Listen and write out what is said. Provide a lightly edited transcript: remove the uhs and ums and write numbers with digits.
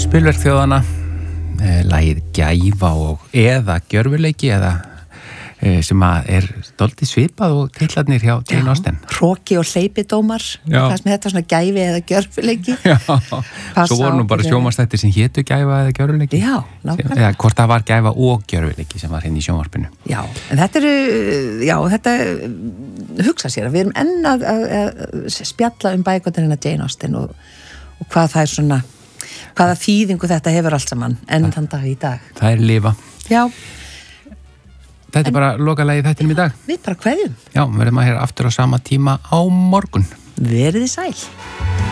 Spilverk þjóðanna, lagið Gæfa og eða gjörfuleiki eða sem er dálítið svipað og titlarnir hjá Jane Austen. Hroki og hleypidómar, það sem þetta svona gæfi eða gjörfuleiki. Já, svo voru nú bara sjónvarpsþættir sem hétu Gæfa eða gjörfuleiki. Já, nákvæmlega. Eða hvort það var Gæfa og gjörfuleiki sem var hérna í sjónvarpinu. Já, en þetta hugsa sér að við erum enn að spjalla bækurnar Jane Austen og hvað það er svona, hvaða þýðingu þetta hefur allt saman enn þann dag í dag. Það er lifa. Já. Þetta er bara lokalagið þættinum í dag. Við bara kveðjum. Já, verðum að heyra aftur á sama tíma á morgun. Verið þið sæl.